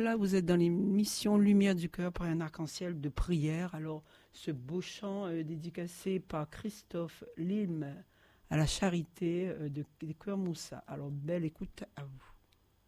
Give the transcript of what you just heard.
voilà, vous êtes dans l'émission Lumière du cœur par un arc-en-ciel de prière. Alors, ce beau chant dédicacé par Christophe Lim à la charité des Cœurs Moussa. Alors, belle écoute à vous.